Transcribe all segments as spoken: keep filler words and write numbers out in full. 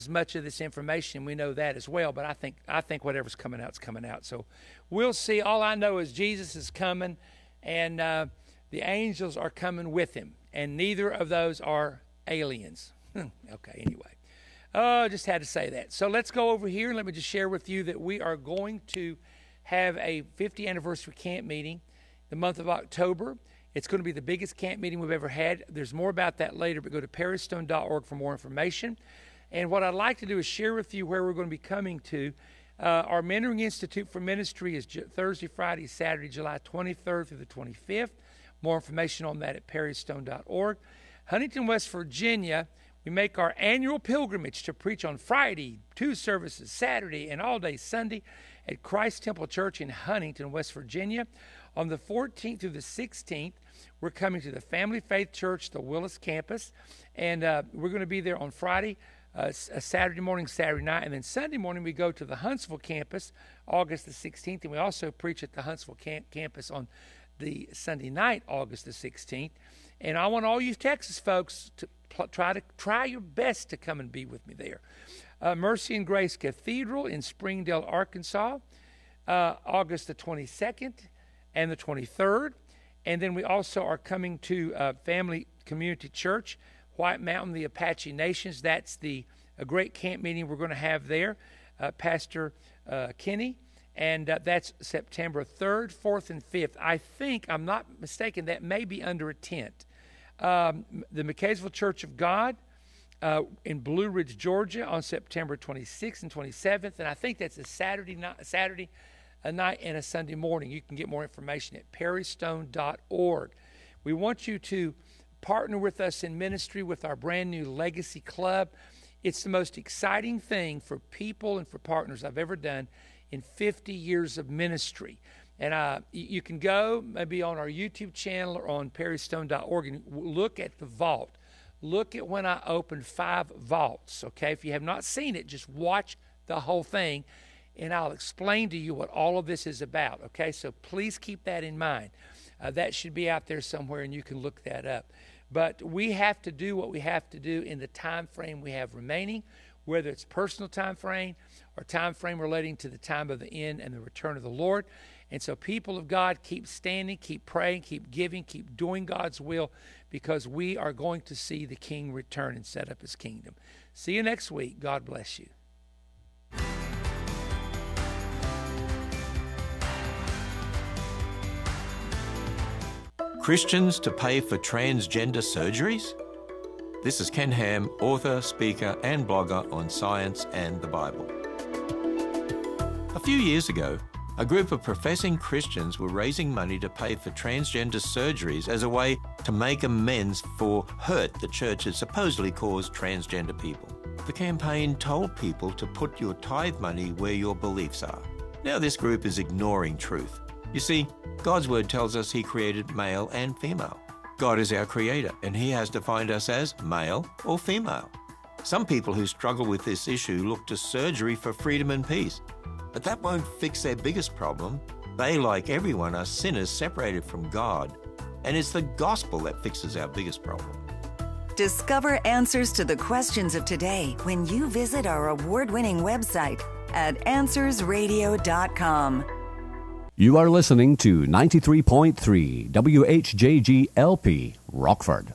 much of this information. We know that as well, but I think I think whatever's coming out is coming out. So we'll see. All I know is Jesus is coming, and uh, the angels are coming with him, and neither of those are aliens. Okay, anyway. Oh, just had to say that. So let's go over here, and let me just share with you that we are going to have a fiftieth anniversary camp meeting the month of October. It's going to be the biggest camp meeting we've ever had. There's more about that later, but go to perry stone dot org for more information. And what I'd like to do is share with you where we're going to be coming to. Uh, our Mentoring Institute for Ministry is J- Thursday, Friday, Saturday, July twenty-third through the twenty-fifth. More information on that at perry stone dot org. Huntington, West Virginia, we make our annual pilgrimage to preach on Friday, two services Saturday, and all day Sunday at Christ Temple Church in Huntington, West Virginia. On the fourteenth through the sixteenth, we're coming to the Family Faith Church, the Willis campus, and uh, we're going to be there on Friday, uh, a Saturday morning, Saturday night, and then Sunday morning we go to the Huntsville campus, August the sixteenth, and we also preach at the Huntsville camp- campus on the Sunday night, August the sixteenth. And I want all you Texas folks to pl- try to try your best to come and be with me there. Uh, Mercy and Grace Cathedral in Springdale, Arkansas, uh, August the twenty-second and the twenty-third. And then we also are coming to uh, Family Community Church, White Mountain, the Apache Nations. That's the a great camp meeting we're going to have there, uh, Pastor uh, Kenny. And uh, that's September third, fourth, and fifth. I think, I'm not mistaken, that may be under a tent. Um, the McKaysville Church of God uh, in Blue Ridge, Georgia on September twenty-sixth and twenty-seventh. And I think that's a Saturday night, Saturday a night and a Sunday morning. You can get more information at perry stone dot org. We want you to partner with us in ministry with our brand new Legacy Club. It's the most exciting thing for people and for partners I've ever done in fifty years of ministry. And uh, you can go maybe on our YouTube channel or on perry stone dot org and look at the vault. Look at when I opened five vaults, okay? If you have not seen it, just watch the whole thing, and I'll explain to you what all of this is about, okay? So please keep that in mind. Uh, that should be out there somewhere, and you can look that up. But we have to do what we have to do in the time frame we have remaining, whether it's personal time frame or time frame relating to the time of the end and the return of the Lord. And so people of God, keep standing, keep praying, keep giving, keep doing God's will, because we are going to see the King return and set up his kingdom. See you next week. God bless you. Christians to pay for transgender surgeries? This is Ken Ham, author, speaker, and blogger on science and the Bible. A few years ago, a group of professing Christians were raising money to pay for transgender surgeries as a way to make amends for hurt the church had supposedly caused transgender people. The campaign told people to put your tithe money where your beliefs are. Now this group is ignoring truth. You see, God's word tells us he created male and female. God is our creator, and he has defined us as male or female. Some people who struggle with this issue look to surgery for freedom and peace. But that won't fix their biggest problem. They, like everyone, are sinners separated from God. And it's the gospel that fixes our biggest problem. Discover answers to the questions of today when you visit our award-winning website at answers radio dot com. You are listening to ninety-three point three W H J G L P, Rockford.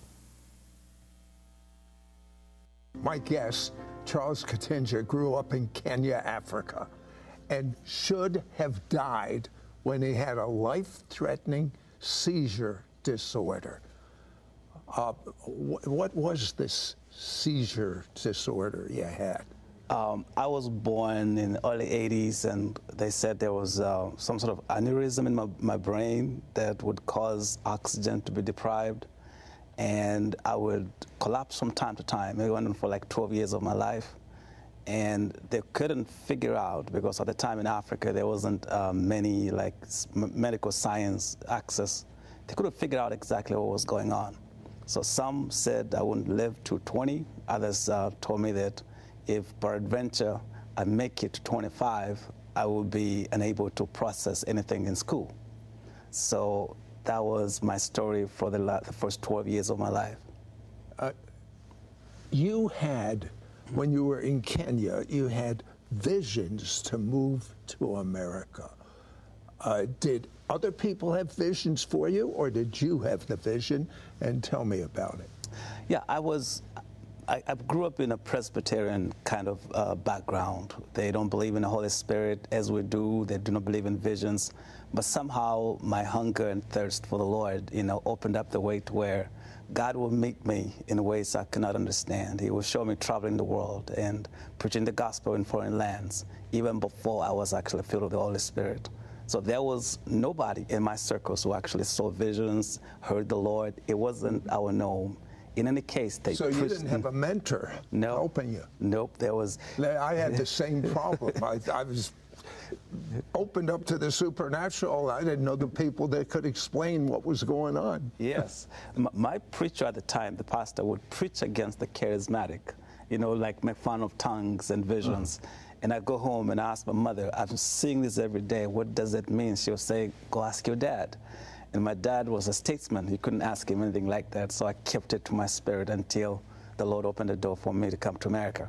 My guest, Charles Katinja, grew up in Kenya, Africa, and should have died when he had a life-threatening seizure disorder. Uh, wh- what was this seizure disorder you had? Um, I was born in the early eighties, and they said there was uh, some sort of aneurysm in my, my brain that would cause oxygen to be deprived, and I would collapse from time to time. It went on for like twelve years of my life. And they couldn't figure out, because at the time in Africa there wasn't uh, many like medical science access. They couldn't figure out exactly what was going on. So some said I wouldn't live to twenty. Others uh, told me that if peradventure I make it to twenty-five, I would be unable to process anything in school. So that was my story for the, la- the first twelve years of my life. Uh, you had when you were in Kenya, you had visions to move to America. Uh, did other people have visions for you, or did you have the vision? And tell me about it. Yeah, I was, I, I grew up in a Presbyterian kind of uh, background. They don't believe in the Holy Spirit as we do. They do not believe in visions. But somehow my hunger and thirst for the Lord, you know, opened up the way to where God will meet me in ways I cannot understand. He will show me traveling the world and preaching the gospel in foreign lands, even before I was actually filled with the Holy Spirit. So there was nobody in my circles who actually saw visions, heard the Lord. It wasn't our norm. In any case, they So you didn't have a mentor no, helping you? Nope, there was... I had the same problem. I, I was opened up to the supernatural. I didn't know the people that could explain what was going on. Yes. M my preacher at the time, the pastor, would preach against the charismatic, you know, like make fun of tongues and visions. Uh-huh. And I go home and ask my mother, I'm seeing this every day. What does it mean? She would say, go ask your dad. And my dad was a statesman. You couldn't ask him anything like that. So I kept it to my spirit until the Lord opened the door for me to come to America.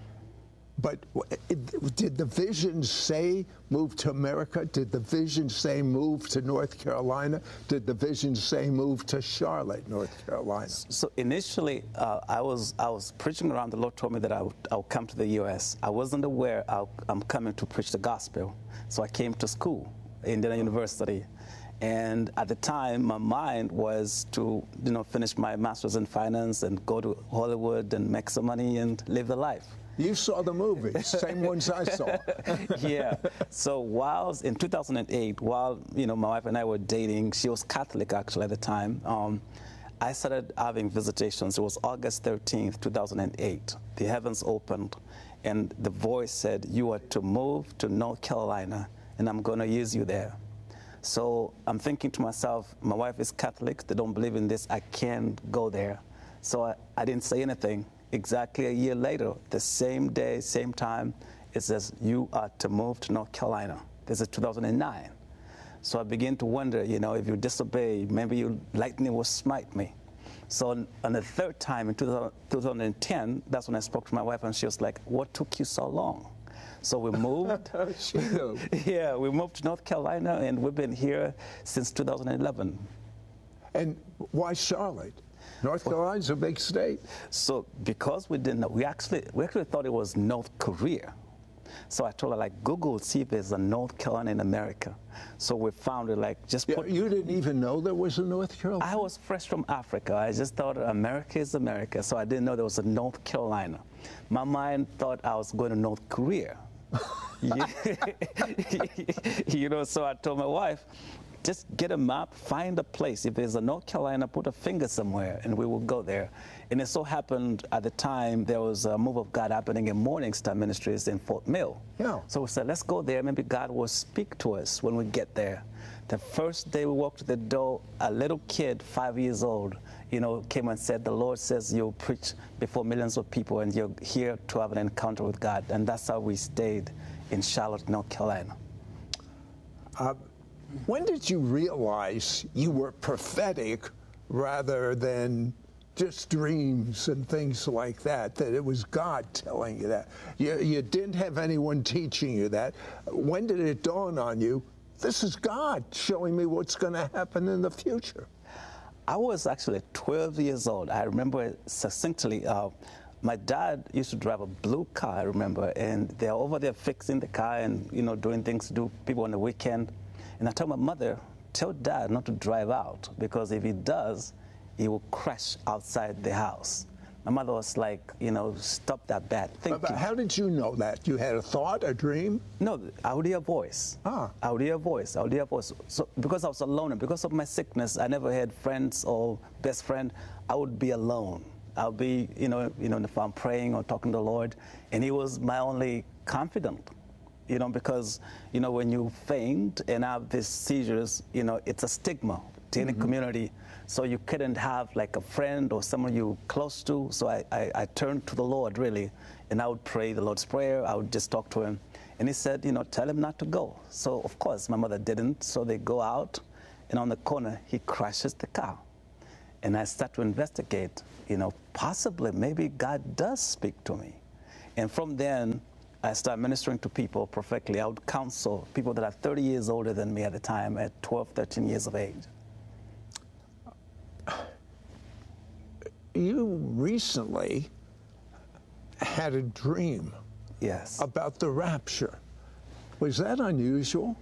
But did the vision say move to America? Did the vision say move to North Carolina? Did the vision say move to Charlotte, North Carolina? So initially, uh, I was I was preaching around. The Lord told me that I would, I would come to the U S I wasn't aware I'll, I'm coming to preach the gospel. So I came to school, Indiana University. And at the time, my mind was to, you know, finish my master's in finance and go to Hollywood and make some money and live the life. You saw the movies, same ones I saw. Yeah. So while in two thousand eight, while you know my wife and I were dating, she was Catholic actually at the time. Um, I started having visitations. It was August thirteenth, two thousand eight. The heavens opened, and the voice said, "You are to move to North Carolina, and I'm going to use you there." So I'm thinking to myself, my wife is Catholic. They don't believe in this. I can't go there. So I, I didn't say anything. Exactly a year later, the same day, same time, it says, you are to move to North Carolina. This is two thousand nine. So I began to wonder, you know, if you disobey, maybe you, lightning will smite me. So on, on the third time, in two thousand ten, that's when I spoke to my wife, and she was like, what took you so long? So we moved. She knew. Yeah, we moved to North Carolina, and we've been here since two thousand eleven. And why Charlotte? North Carolina's a big state. So because we didn't know, we actually we actually thought it was North Korea. So I told her, like, Google, see if there's a North Carolina in America. So we found it, like, just yeah, put... You didn't even know there was a North Carolina? I was fresh from Africa. I just thought America is America, so I didn't know there was a North Carolina. My mind thought I was going to North Korea. You know, so I told my wife, just get a map, find a place. If there's a North Carolina, put a finger somewhere, and we will go there. And it so happened at the time there was a move of God happening in Morning Star Ministries in Fort Mill. Yeah. So we said, let's go there. Maybe God will speak to us when we get there. The first day we walked to the door, a little kid, five years old, you know, came and said, the Lord says you'll preach before millions of people, and you're here to have an encounter with God. And that's how we stayed in Charlotte, North Carolina. Uh, When did you realize you were prophetic rather than just dreams and things like that, that it was God telling you that? You, you didn't have anyone teaching you that. When did it dawn on you, this is God showing me what's going to happen in the future? I was actually twelve years old. I remember it succinctly. Uh, my dad used to drive a blue car, I remember, and they're over there fixing the car and, you know, doing things to do people on the weekend. And I told my mother, tell Dad not to drive out, because if he does, he will crash outside the house. My mother was like, you know, stop that bad thinking. But how did you know that? You had a thought, a dream? No, I would hear a voice. Ah. I would hear a voice. I would hear a voice. So because I was alone, and because of my sickness, I never had friends or best friend. I would be alone. I would be, you know, you know, if I'm praying or talking to the Lord, and He was my only confidant. You know, because, you know, when you faint and have these seizures, you know, it's a stigma to any mm-hmm. community. So you couldn't have like a friend or someone you close to. So I, I, I turned to the Lord, really, and I would pray the Lord's Prayer. I would just talk to Him. And He said, you know, tell him not to go. So, of course, my mother didn't. So they go out, and on the corner, he crashes the car. And I start to investigate, you know, possibly maybe God does speak to me. And from then, I started ministering to people prophetically. I would counsel people that are thirty years older than me at the time, at twelve, thirteen years of age. You recently had a dream Yes. about the rapture. Was that unusual?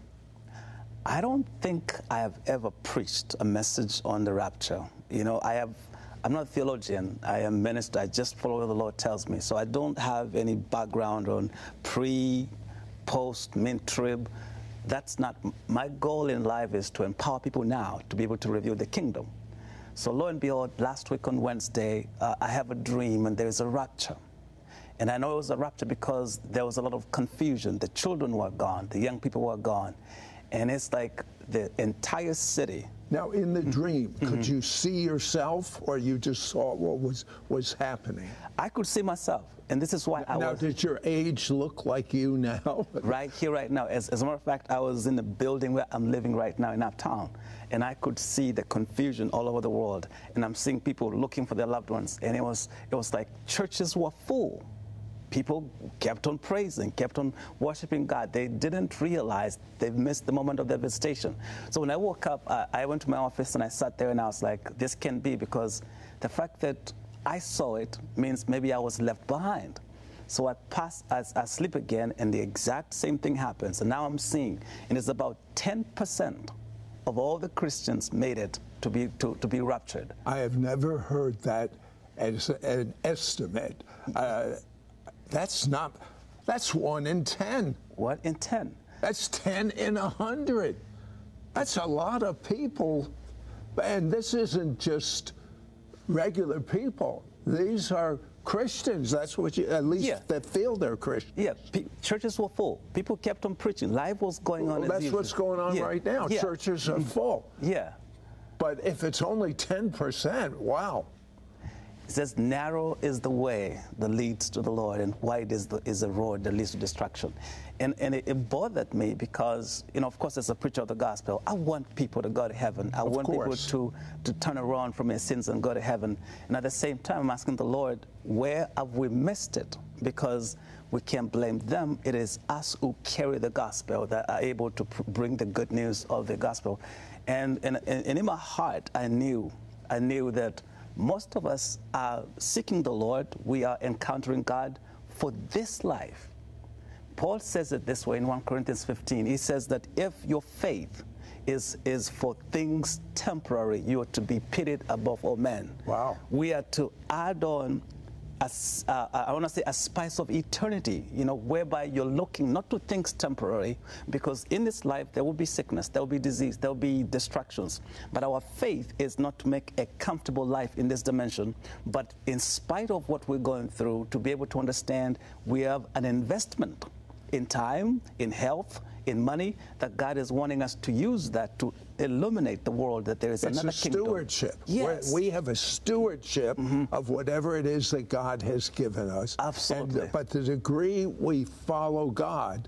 I don't think I have ever preached a message on the rapture. You know, I have, I'm not a theologian. I am a minister. I just follow what the Lord tells me. So I don't have any background on pre, post, mid-trib. That's not, my goal in life is to empower people now to be able to reveal the kingdom. So lo and behold, last week on Wednesday, uh, I have a dream and there is a rapture. And I know it was a rapture because there was a lot of confusion. The children were gone. The young people were gone. And it's like the entire city. Now, in the dream, Mm-hmm. could you see yourself, or you just saw what was, was happening? I could see myself. And this is why I Now, was... did your age look like you now? Right here, right now. As, as a matter of fact, I was in the building where I'm living right now in Uptown, and I could see the confusion all over the world. And I'm seeing people looking for their loved ones. And it was, it was like churches were full. People kept on praising, kept on worshiping God. They didn't realize they missed the moment of their visitation. So when I woke up, uh, I went to my office and I sat there and I was like, this can't be, because the fact that I saw it means maybe I was left behind. So I pass, I, I sleep again, and the exact same thing happens. And now I'm seeing, and it's about ten percent of all the Christians made it to be to, to be raptured. I have never heard that as an estimate. Uh, that's not, that's one in ten. What in ten? That's ten in a hundred. That's a lot of people. And this isn't just regular people. These are Christians. That's what you, at least Yeah. that feel they're Christians. Yeah, pe- churches were full. People kept on preaching. Life was going on. Well, as that's usual. what's going on Yeah. right now. Yeah. Churches are full. Yeah. But if it's only ten percent, wow. It says, narrow is the way that leads to the Lord, and wide is the, is the road that leads to destruction. And, and it, it bothered me because, you know, of course, as a preacher of the gospel, I want people to go to heaven. I Of want course. people to, to turn around from their sins and go to heaven. And at the same time, I'm asking the Lord, where have we missed it? Because we can't blame them. It is us who carry the gospel that are able to pr- bring the good news of the gospel. And, and, and in my heart, I knew, I knew that most of us are seeking the Lord. We are encountering God for this life. Paul says it this way in First Corinthians fifteen. He says that if your faith is, is for things temporary, you are to be pitied above all men. Wow. We are to add on, a, s- uh, I want to say, a spice of eternity, you know, whereby you're looking not to things temporary, because in this life there will be sickness, there will be disease, there will be distractions. But our faith is not to make a comfortable life in this dimension, but in spite of what we're going through, to be able to understand we have an investment in time, in health, in money, that God is wanting us to use that to illuminate the world, that there is It's another a kingdom. stewardship. Yes. We we have a stewardship of whatever it is that God has given us. Absolutely. And, but the degree we follow God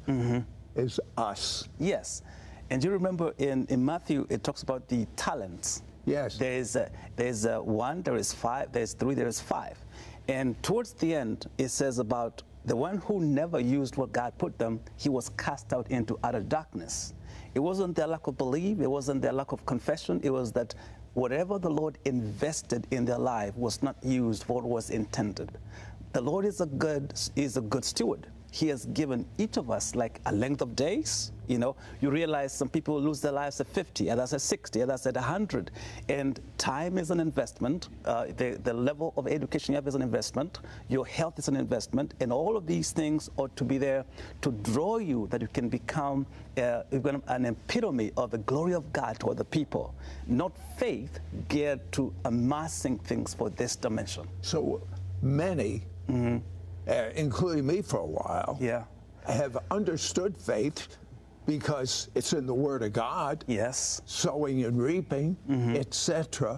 is us. Yes. And you remember in, in Matthew, it talks about the talents. Yes. There is a, there is a one, there is five, there is three, there is five. And towards the end, it says about the one who never used what God put them, he was cast out into utter darkness. It wasn't their lack of belief, it wasn't their lack of confession, it was that whatever the Lord invested in their life was not used for what was intended. The Lord is a good, is a good steward. He has given each of us like a length of days. You know, you realize some people lose their lives at fifty, others at sixty, others at one hundred. And time is an investment. Uh, the, the level of education you have is an investment. Your health is an investment. And all of these things ought to be there to draw you that you can become uh, an epitome of the glory of God to other people. Not faith geared to amassing things for this dimension. So many, uh, including me for a while, Yeah. have understood faith because it's in the Word of God. Yes. Sowing and reaping, et cetera.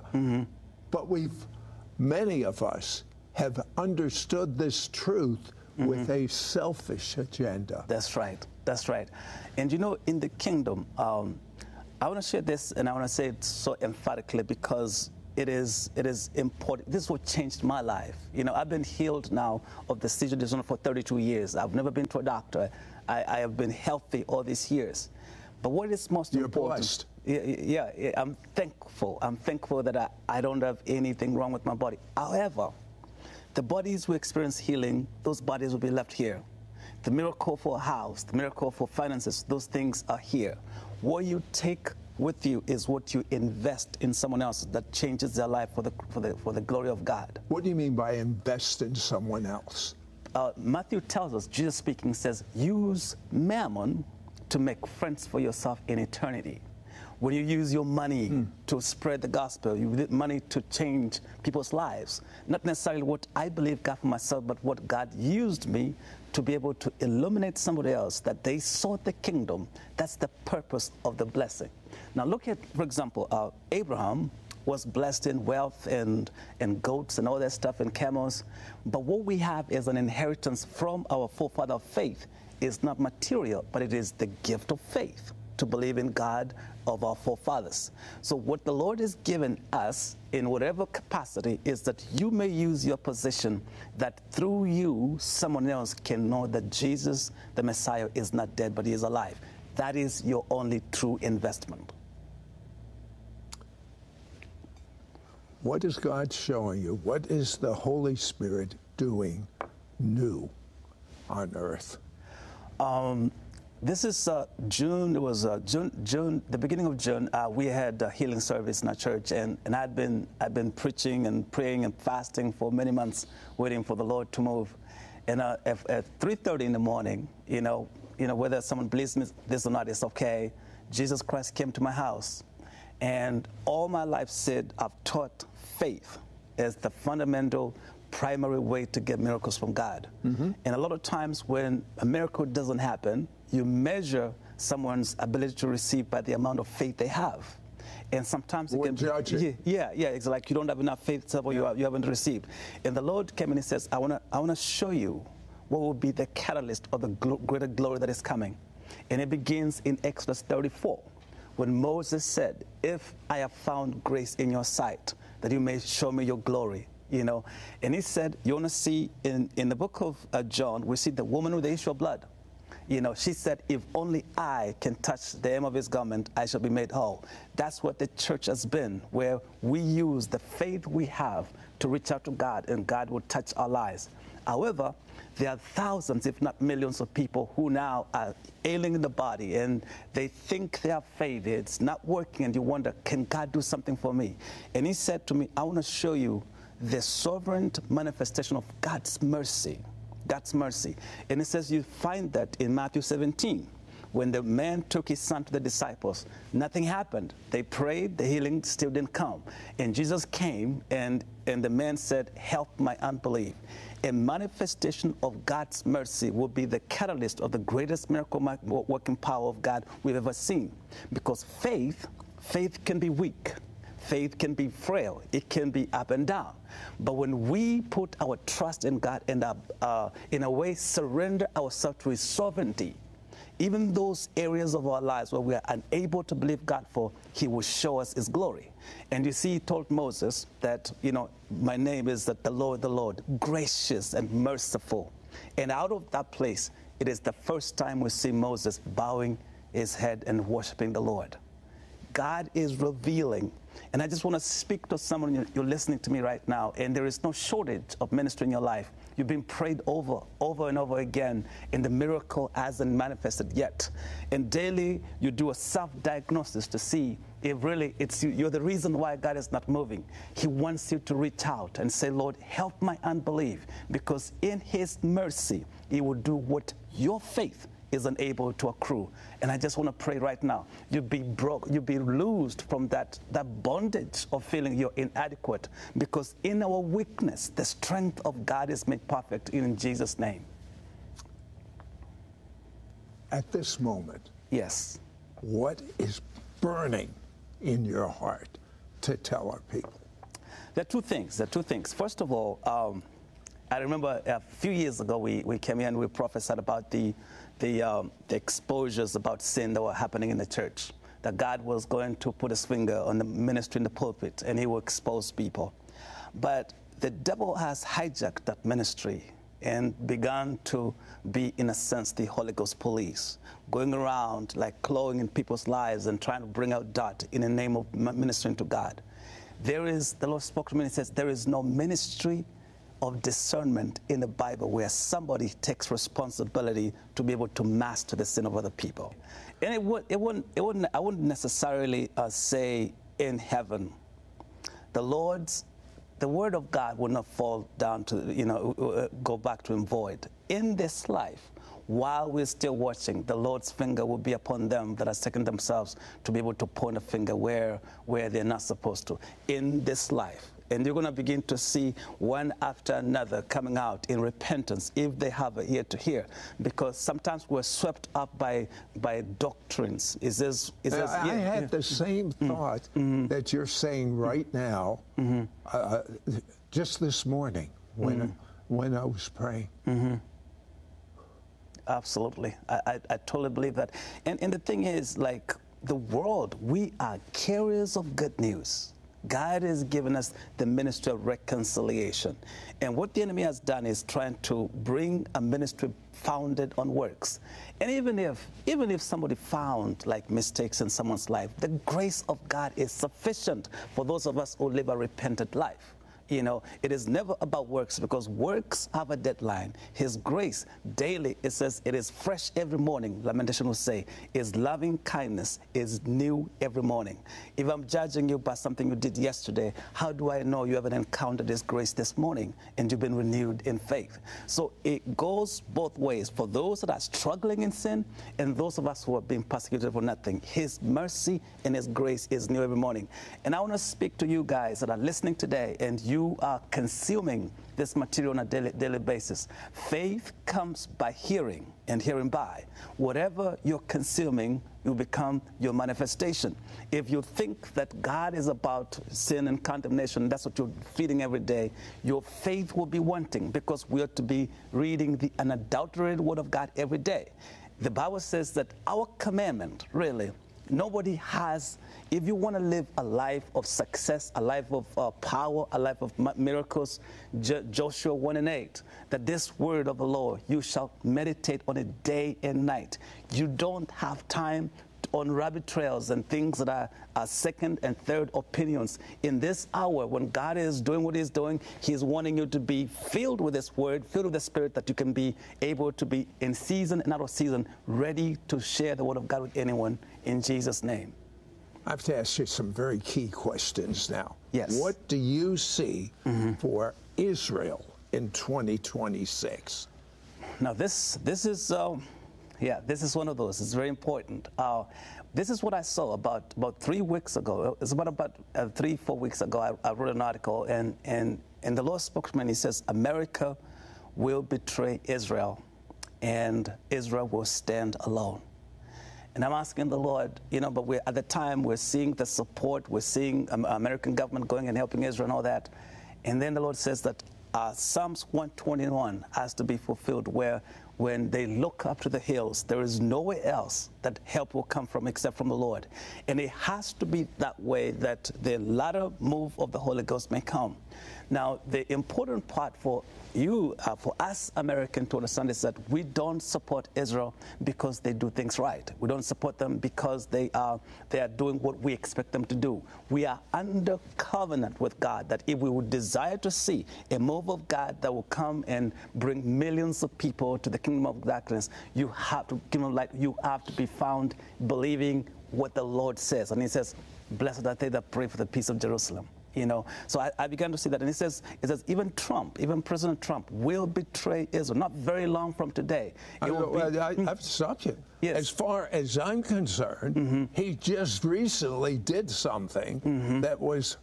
But we've, many of us have understood this truth with a selfish agenda. That's right. That's right. And you know, in the kingdom, um, I want to share this, and I want to say it so emphatically because it is it is important. This is what changed my life. You know, I've been healed now of the seizure disorder for thirty-two years. I've never been to a doctor. I, I have been healthy all these years. But what is most You're important? blessed. Yeah, yeah, yeah, I'm thankful. I'm thankful that I, I don't have anything wrong with my body. However, the bodies who experience healing, those bodies will be left here. The miracle for a house, the miracle for finances, those things are here. What you take with you is what you invest in someone else that changes their life for the for the for the glory of God. What do you mean by invest in someone else? Uh, Matthew tells us, Jesus speaking says, use mammon to make friends for yourself in eternity. When you use your money mm. to spread the gospel, you use money to change people's lives. Not necessarily what I believe God for myself, but what God used me to be able to illuminate somebody else, that they saw the kingdom. That's the purpose of the blessing. Now look at, for example, uh, Abraham was blessed in wealth and, and goats and all that stuff and camels. But what we have is an inheritance from our forefather of faith. Is not material, but it is the gift of faith to believe in God of our forefathers. So what the Lord has given us in whatever capacity is that you may use your position, that through you someone else can know that Jesus, the Messiah, is not dead, but he is alive. That is your only true investment. What is God showing you? What is the Holy Spirit doing new on earth? Um, this is uh, June. It was uh, June. June, the beginning of June. Uh, we had a healing service in our church, and, and I'd been I'd been preaching and praying and fasting for many months, waiting for the Lord to move. And uh, at, at three thirty in the morning, you know, you know, whether someone believes me this or not, it's okay. Jesus Christ came to my house, and all my life said I've taught faith as the fundamental, primary way to get miracles from God. Mm-hmm. And a lot of times when a miracle doesn't happen, you measure someone's ability to receive by the amount of faith they have. And sometimes it We're can judging. Yeah, yeah, yeah, it's like you don't have enough faith, so you, you haven't received. And the Lord came and he says, I want to I want to show you what will be the catalyst of the gl- greater glory that is coming. And it begins in Exodus thirty-four, when Moses said, if I have found grace in your sight, that you may show me your glory. You know, and he said, you want to see in, in the book of uh, John, we see the woman with the issue of blood. You know, she said, if only I can touch the hem of his garment, I shall be made whole. That's what the church has been, where we use the faith we have to reach out to God, and God will touch our lives. However, there are thousands, if not millions of people who now are ailing in the body, and they think they have faith, it's not working, and you wonder, can God do something for me? And he said to me, I want to show you the sovereign manifestation of God's mercy, God's mercy. And it says you find that in Matthew seventeen, when the man took his son to the disciples, nothing happened. They prayed, the healing still didn't come. And Jesus came, and, and the man said, help my unbelief. A manifestation of God's mercy will be the catalyst of the greatest miracle working power of God we've ever seen. Because faith, faith can be weak. Faith can be frail. It can be up and down. But when we put our trust in God and uh, uh, in a way surrender ourselves to his sovereignty, even those areas of our lives where we are unable to believe God for, he will show us his glory. And you see, he told Moses that, you know, my name is that the Lord, the Lord, gracious and merciful. And out of that place, it is the first time we see Moses bowing his head and worshiping the Lord. God is revealing. And I just want to speak to someone, you're listening to me right now, and there is no shortage of ministry in your life. You've been prayed over, over and over again, and the miracle hasn't manifested yet. And daily, you do a self-diagnosis to see if really it's you, you're the reason why God is not moving. He wants you to reach out and say, Lord, help my unbelief, because in his mercy, he will do what your faith is unable to accrue. And I just want to pray right now, you be broke, you be loosed from that, that bondage of feeling you're inadequate, because in our weakness, the strength of God is made perfect in Jesus' name. At this moment, yes, what is burning in your heart to tell our people? There are two things. There are two things. First of all, um, I remember a few years ago we, we came here and we prophesied about the the, um, the exposures about sin that were happening in the church. that God was going to put his finger on the ministry in the pulpit and he will expose people. But the devil has hijacked that ministry and begun to be, in a sense, the Holy Ghost police, going around like clawing in people's lives and trying to bring out dirt in the name of ministering to God. There is, the Lord spoke to me and says, there is no ministry of discernment in the Bible where somebody takes responsibility to be able to master the sin of other people. And it, would, it, wouldn't, it wouldn't, I wouldn't necessarily uh, say in heaven. The Lord's The word of God will not fall down to, you know, go back to him void. In this life, while we're still watching, the Lord's finger will be upon them that are second themselves to be able to point a finger where, where they're not supposed to. In this life. And you're going to begin to see one after another coming out in repentance if they have an ear to hear. Because sometimes we're swept up by by doctrines. Is this, is this, I, yeah, I had yeah. the same thought mm-hmm. that you're saying right now, mm-hmm. uh, just this morning when, mm-hmm. when I was praying. Mm-hmm. Absolutely. I, I, I totally believe that. And, and the thing is, like, the world, we are carriers of good news. God has given us the ministry of reconciliation. And what the enemy has done is trying to bring a ministry founded on works. And even if, even if somebody found like mistakes in someone's life, the grace of God is sufficient for those of us who live a repentant life. You know, it is never about works because works have a deadline. His grace daily, it says, it is fresh every morning. Lamentation will say, his loving kindness is new every morning. If I'm judging you by something you did yesterday, how do I know you haven't encountered his grace this morning and you've been renewed in faith? So it goes both ways. For those that are struggling in sin and those of us who are being persecuted for nothing, his mercy and his grace is new every morning. And I want to speak to you guys that are listening today and you You are consuming this material on a daily, daily basis. Faith comes by hearing and hearing by. Whatever you're consuming will become your manifestation. If you think that God is about sin and condemnation, that's what you're feeding every day, your faith will be wanting because we are to be reading the unadulterated word of God every day. The Bible says that our commandment, really, nobody has, if you want to live a life of success, a life of uh, power, a life of miracles, J Joshua one and eight, that this word of the Lord, you shall meditate on it day and night. You don't have time on rabbit trails and things that are, are second and third opinions. In this hour, when God is doing what he's doing, he's wanting you to be filled with this word, filled with the Spirit, that you can be able to be in season and out of season, ready to share the word of God with anyone in Jesus' name. I have to ask you some very key questions now. Yes. What do you see mm-hmm. for Israel in twenty twenty-six? Now, this this is, uh, yeah, this is one of those. It's very important. Uh, this is what I saw about, about three weeks ago. It's about, about uh, three, four weeks ago. I, I wrote an article, and, and, and the Lord spoke to me, and he says, America will betray Israel, and Israel will stand alone. And I'm asking the Lord, you know, but we're, at the time, we're seeing the support, we're seeing um, American government going and helping Israel and all that. And then the Lord says that uh, Psalms one twenty-one has to be fulfilled, where when they look up to the hills, there is nowhere else that help will come from except from the Lord. And it has to be that way that the latter move of the Holy Ghost may come. Now, the important part for you, uh, for us Americans to understand is that we don't support Israel because they do things right. We don't support them because they are, they are doing what we expect them to do. We are under covenant with God that if we would desire to see a move of God that will come and bring millions of people to the kingdom of darkness, you have to, kingdom of light, you have to be found believing what the Lord says. And he says, blessed are they that pray for the peace of Jerusalem. You know, so I, I began to see that, and it says, it says even Trump, even President Trump, will betray Israel. Not very long from today. I, be, I, I have to stop you. Yes. As far as I'm concerned, mm-hmm. he just recently did something mm-hmm. that was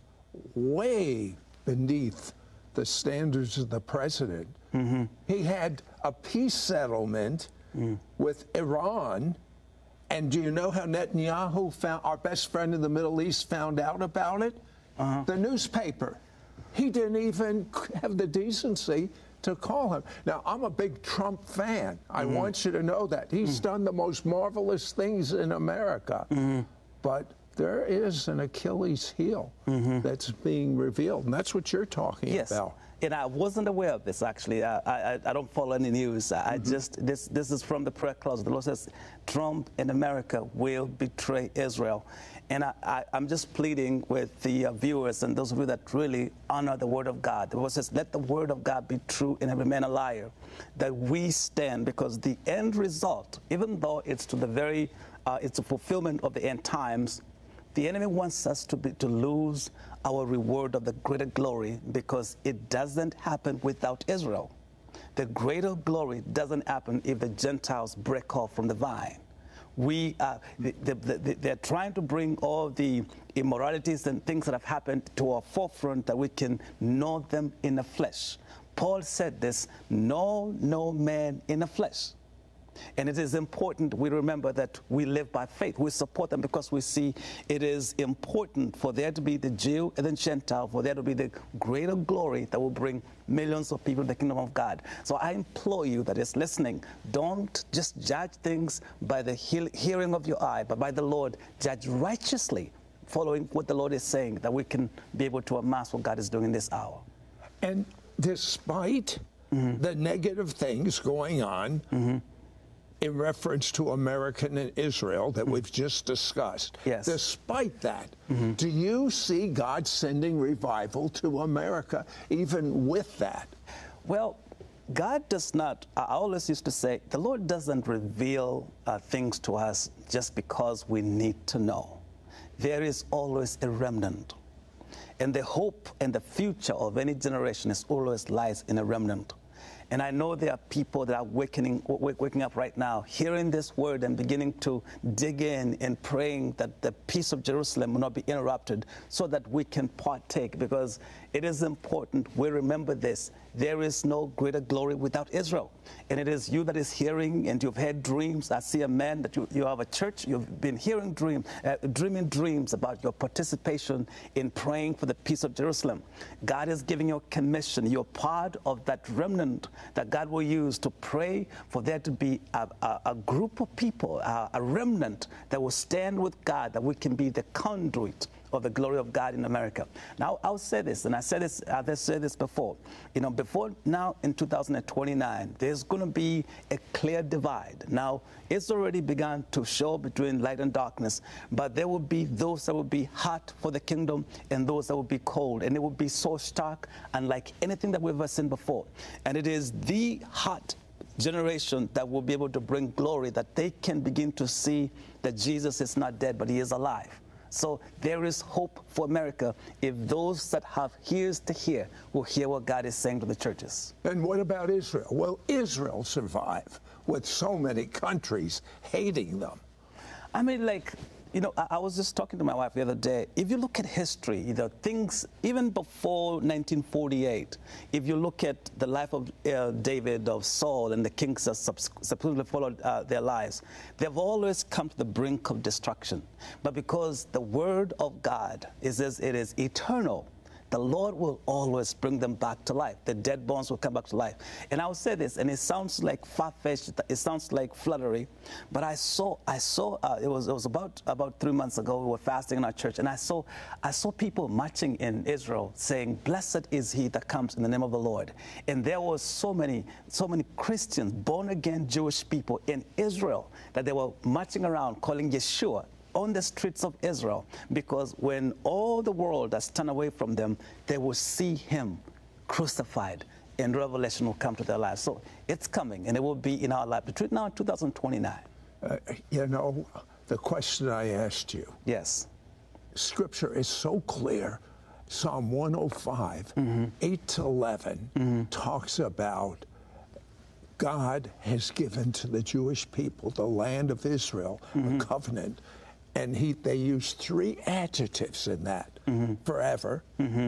way beneath the standards of the president. Mm-hmm. He had a peace settlement mm. with Iran. And do you know how Netanyahu found, our best friend in the Middle East, found out about it? Uh-huh. The newspaper. He didn't even have the decency to call him. Now, I'm a big Trump fan. I mm-hmm. want you to know that. He's mm-hmm. done the most marvelous things in America. Mm-hmm. but there is an Achilles heel mm-hmm. that's being revealed, and that's what you're talking yes. about. And I wasn't aware of this, actually. I, I, I don't follow any news. I mm-hmm. just, this, this is from the prayer closet. The Lord says, Trump in America will betray Israel. And I, I, I'm just pleading with the uh, viewers and those of you that really honor the Word of God. The Lord says, let the Word of God be true and every man a liar, that we stand, because the end result, even though it's to the very, uh, it's a fulfillment of the end times, the enemy wants us to be, to lose our reward of the greater glory, because it doesn't happen without Israel. The greater glory doesn't happen if the Gentiles break off from the vine. We, uh, the, the, the, they're trying to bring all the immoralities and things that have happened to our forefront, that we can know them in the flesh. Paul said this, know no man in the flesh. And it is important we remember that we live by faith. We support them because we see it is important for there to be the Jew and the Gentile, for there to be the greater glory that will bring millions of people to the kingdom of God. So I implore you that is listening, don't just judge things by the he- hearing of your eye, but by the Lord, judge righteously, following what the Lord is saying, that we can be able to amass what God is doing in this hour. And despite mm-hmm. the negative things going on, mm-hmm. in reference to America and Israel that we've just discussed. Yes. Despite that, mm-hmm. do you see God sending revival to America even with that? Well, God does not, I always used to say, the Lord doesn't reveal uh, things to us just because we need to know. There is always a remnant. And the hope and the future of any generation is always lies in a remnant. And I know there are people that are waking, waking up right now, hearing this word and beginning to dig in and praying that the peace of Jerusalem will not be interrupted, so that we can partake, because it is important we remember this. There is no greater glory without Israel. And it is you that is hearing, and you've had dreams. I see a man that you, you have a church, you've been hearing dream, uh, dreaming dreams about your participation in praying for the peace of Jerusalem. God is giving you a commission. You're part of that remnant that God will use to pray for there to be a, a, a group of people, a, a remnant that will stand with God, that we can be the conduit of the glory of God in America. Now, I'll say this, and I said this, I've said this before. You know, before now in two thousand twenty-nine, there's going to be a clear divide. Now, it's already begun to show between light and darkness, but there will be those that will be hot for the kingdom and those that will be cold, and it will be so stark, unlike anything that we've ever seen before. And it is the hot generation that will be able to bring glory, that they can begin to see that Jesus is not dead, but he is alive. So there is hope for America if those that have ears to hear will hear what God is saying to the churches. And what about Israel? Will Israel survive with so many countries hating them? I mean, like, you know, I, I was just talking to my wife the other day. If you look at history, you know, things, even before nineteen forty-eight, if you look at the life of uh, David, of Saul, and the kings that subsequently followed uh, their lives, they've always come to the brink of destruction. But because the word of God is as it is eternal, the Lord will always bring them back to life. The dead bones will come back to life. And I will say this, and it sounds like far-fetched, it sounds like flattery, but I saw, I saw, uh, it was, it was about about three months ago. We were fasting in our church, and I saw, I saw people marching in Israel saying, "Blessed is he that comes in the name of the Lord." And there was so many, so many Christians, born-again Jewish people in Israel, that they were marching around calling Yeshua on the streets of Israel, because when all the world has turned away from them, they will see him crucified, and revelation will come to their lives. So it's coming, and it will be in our life between now and two thousand twenty-nine. Uh, you know, the question I asked you. Yes. Scripture is so clear. Psalm one oh five, mm-hmm. eight to eleven, mm-hmm. talks about God has given to the Jewish people the land of Israel, mm-hmm. a covenant. And he, they use three adjectives in that. Mm-hmm. Forever. Mm-hmm.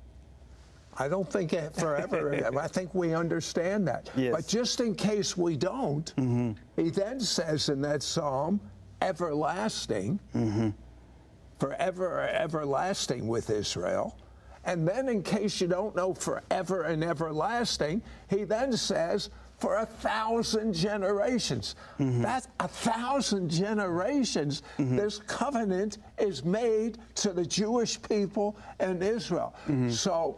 I don't think forever. I think we understand that. Yes. But just in case we don't, mm-hmm. he then says in that psalm, everlasting, mm-hmm. forever or everlasting with Israel. And then in case you don't know forever and everlasting, he then says, for a thousand generations. Mm-hmm. That's a thousand generations. Mm-hmm. This covenant is made to the Jewish people and Israel. Mm-hmm. So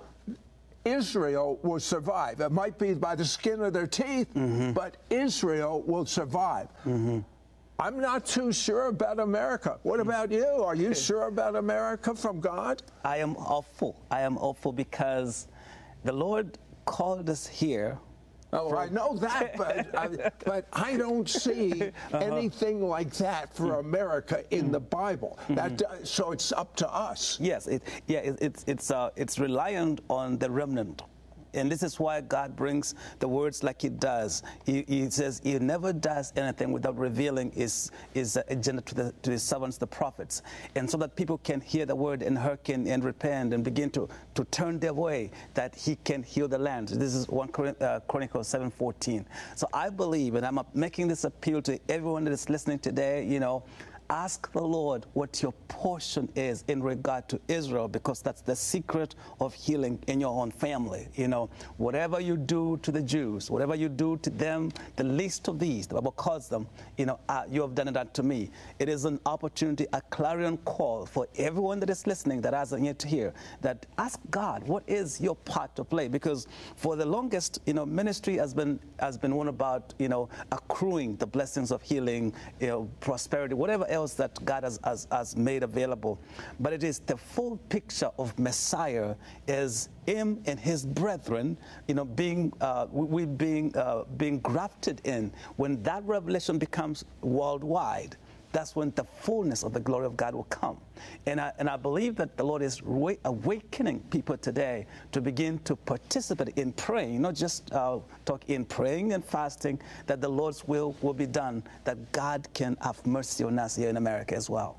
Israel will survive. It might be by the skin of their teeth, mm-hmm. but Israel will survive. Mm-hmm. I'm not too sure about America. What about you? Are you sure about America from God? I am hopeful. I am hopeful because the Lord called us here. Oh, I know that, but I, but I don't see uh-huh. anything like that for mm. America in mm. the Bible. Mm-hmm. That uh, so it's up to us. Yes, it, yeah, it, it's it's uh, it's reliant on the remnant. And this is why God brings the words like he does. He, he says he never does anything without revealing his, his agenda to, the, to his servants, the prophets. And so that people can hear the word and hearken and repent and begin to, to turn their way, that he can heal the land. This is First uh, Chronicles seven fourteen. So I believe, and I'm making this appeal to everyone that is listening today, you know, ask the Lord what your portion is in regard to Israel, because that's the secret of healing in your own family. You know, whatever you do to the Jews, whatever you do to them, the least of these, the Bible calls them, you know, uh, you have done it unto me. It is an opportunity, a clarion call for everyone that is listening that hasn't yet to hear, that ask God, what is your part to play? Because for the longest, you know, ministry has been has been one about, you know, accruing the blessings of healing, you know, prosperity, whatever else else that God has, has, has made available. But it is the full picture of Messiah as him and his brethren, you know, being uh, we being uh, being grafted in. When that revelation becomes worldwide, that's when the fullness of the glory of God will come. And I, and I believe that the Lord is awakening people today to begin to participate in praying, not just uh, talk in praying and fasting, that the Lord's will will be done, that God can have mercy on us here in America as well.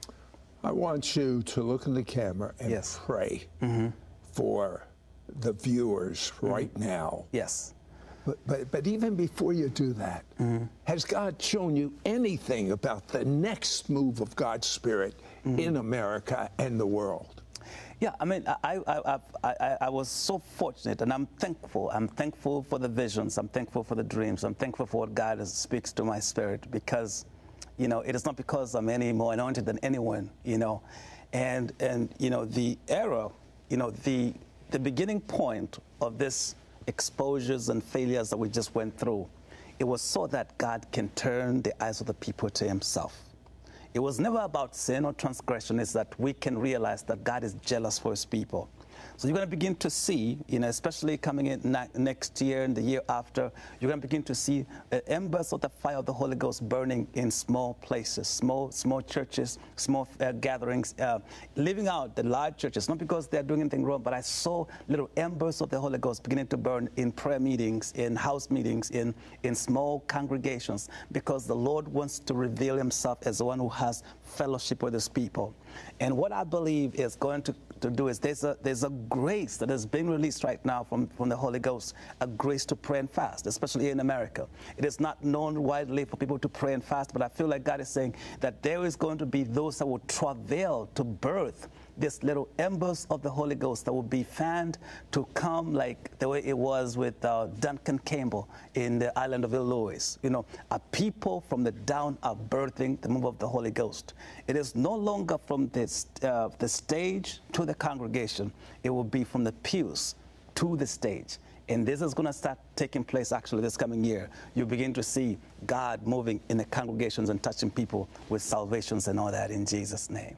I want you to look in the camera and yes. pray mm-hmm. for the viewers mm-hmm. right now. Yes. But, but, but even before you do that, mm-hmm. has God shown you anything about the next move of God's Spirit mm-hmm. in America and the world? Yeah, I mean, I, I, I, I, I was so fortunate, and I'm thankful. I'm thankful for the visions. I'm thankful for the dreams. I'm thankful for what God speaks to my spirit, because, you know, it is not because I'm any more anointed than anyone, you know. And, and you know, the era, you know, the, the beginning point of this exposures and failures that we just went through, it was so that God can turn the eyes of the people to himself. It was never about sin or transgression. It's that we can realize that God is jealous for his people. So you're going to begin to see, you know, especially coming in next year and the year after, you're going to begin to see uh, embers of the fire of the Holy Ghost burning in small places, small small churches, small uh, gatherings, uh, living out the large churches, not because they're doing anything wrong, but I saw little embers of the Holy Ghost beginning to burn in prayer meetings, in house meetings, in, in small congregations, because the Lord wants to reveal himself as the one who has fellowship with his people. And what I believe is going to to do is there's a there's a grace that is being released right now from, from the Holy Ghost, a grace to pray and fast, especially in America. It is not known widely for people to pray and fast, but I feel like God is saying that there is going to be those that will travail to birth this little embers of the Holy Ghost that will be fanned to come like the way it was with uh, Duncan Campbell in the island of Illinois. You know, a people from the down are birthing the move of the Holy Ghost. It is no longer from this, uh, the stage to the congregation. It will be from the pews to the stage. And this is going to start taking place actually this coming year. You begin to see God moving in the congregations and touching people with salvations and all that in Jesus' name.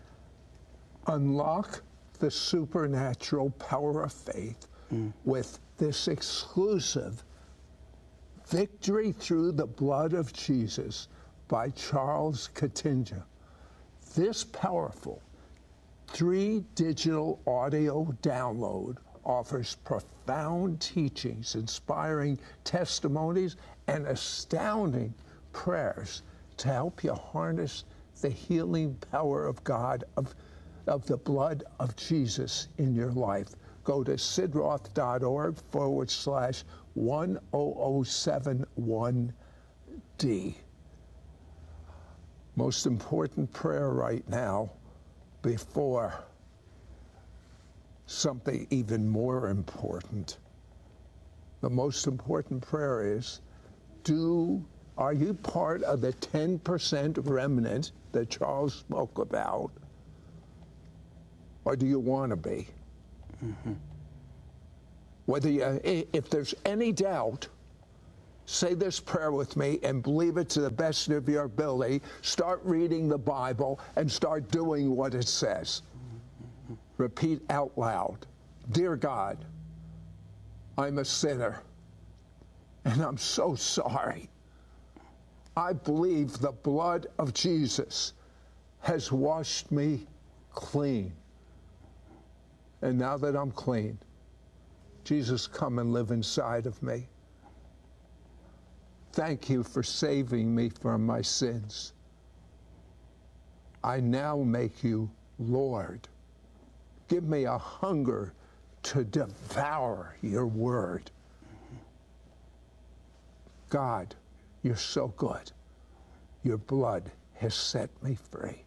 Unlock the supernatural power of faith mm. with this exclusive Victory Through the Blood of Jesus by Charles Katinja. This powerful three digital audio download offers profound teachings, inspiring testimonies, and astounding prayers to help you harness the healing power of God, of of the blood of Jesus in your life. Go to sidroth.org forward slash 10071D. Most important prayer right now before something even more important. the most important prayer is, do, are you part of the ten percent remnant that Charles spoke about? Or do you want to be? Mm-hmm. Whether you, if there's any doubt, say this prayer with me and believe it to the best of your ability. Start reading the Bible and start doing what it says. Mm-hmm. Repeat out loud. Dear God, I'm a sinner, and I'm so sorry. I believe the blood of Jesus has washed me clean. And now that I'm clean, Jesus, come and live inside of me. Thank you for saving me from my sins. I now make you Lord. Give me a hunger to devour your word. God, you're so good. Your blood has set me free.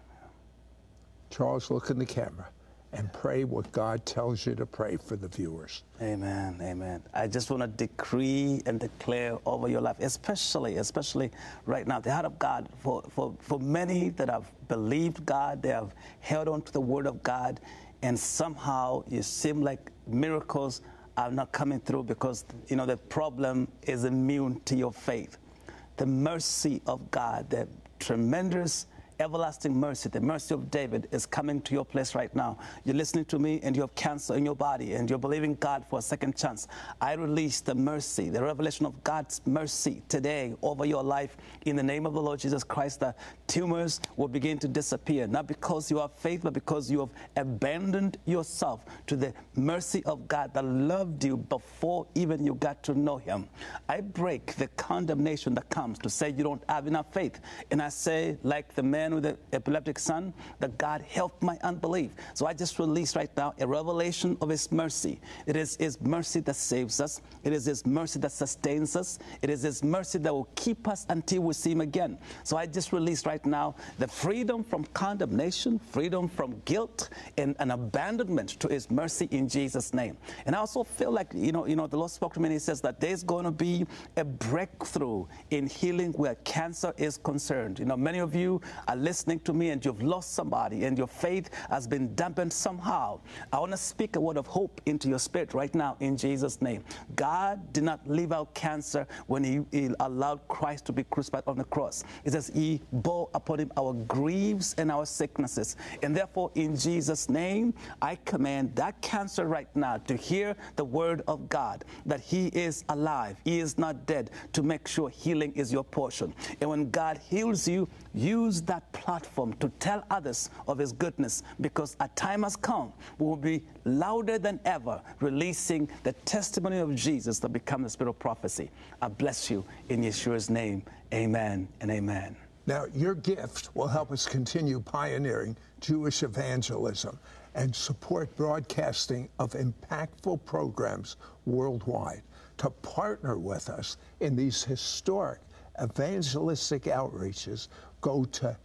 Charles, look in the camera and pray what God tells you to pray for the viewers. Amen, amen. I just want to decree and declare over your life, especially, especially right now, the heart of God, for, for, for many that have believed God, they have held on to the word of God, and somehow it seems like miracles are not coming through because, you know, the problem is immune to your faith. The mercy of God, the tremendous everlasting mercy, the mercy of David is coming to your place right now. You're listening to me and you have cancer in your body and you're believing God for a second chance. I release the mercy, the revelation of God's mercy today over your life in the name of the Lord Jesus Christ. The tumors will begin to disappear, not because you have faith, but because you have abandoned yourself to the mercy of God that loved you before even you got to know him. I break the condemnation that comes to say you don't have enough faith. And I say, like the man with the epileptic son, that God helped my unbelief. So I just release right now a revelation of his mercy. It is his mercy that saves us. It is his mercy that sustains us. It is his mercy that will keep us until we see him again. So I just release right now the freedom from condemnation, freedom from guilt, and an abandonment to his mercy in Jesus' name. And I also feel like, you know, you know, the Lord spoke to me and he says that there's going to be a breakthrough in healing where cancer is concerned. You know, many of you are listening to me and you've lost somebody and your faith has been dampened somehow. I want to speak a word of hope into your spirit right now in Jesus' name. God did not leave out cancer when he, he allowed Christ to be crucified on the cross. It says he bore upon him our griefs and our sicknesses. And therefore, in Jesus' name, I command that cancer right now to hear the word of God, that he is alive, he is not dead, to make sure healing is your portion. And when God heals you, use that platform to tell others of his goodness, because a time has come we will be louder than ever releasing the testimony of Jesus that become the spirit of prophecy. I bless you in Yeshua's name. Amen and amen. Now, your gift will help us continue pioneering Jewish evangelism and support broadcasting of impactful programs worldwide. To partner with us in these historic evangelistic outreaches, go to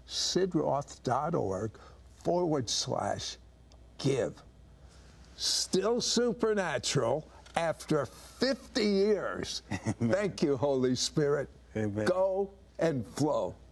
sidroth.org forward slash give. Still supernatural after fifty years. Thank you, Holy Spirit. Amen. Go and flow.